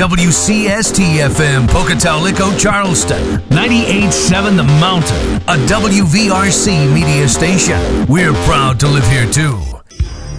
WCST-FM, Pocatalico, Charleston. 98.7 The Mountain, a WVRC media station. We're proud to live here too.